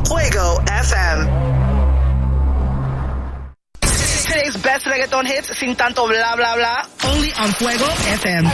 Fuego FM. Today's best reggaeton hits, sin tanto blah, blah, blah, only on Fuego FM.